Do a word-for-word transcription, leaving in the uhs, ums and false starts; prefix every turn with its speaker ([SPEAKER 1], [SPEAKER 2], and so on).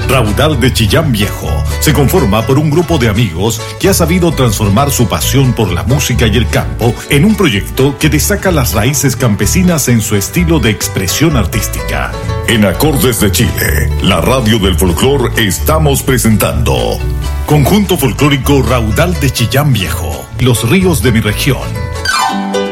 [SPEAKER 1] Raudal de Chillán Viejo se conforma por un grupo de amigos que ha sabido transformar su pasión por la música y el campo en un proyecto que destaca las raíces campesinas en su estilo de expresión artística. En Acordes de Chile, la radio del folclor, estamos presentando Conjunto Folclórico Raudal de Chillán Viejo, Los Ríos de mi Región.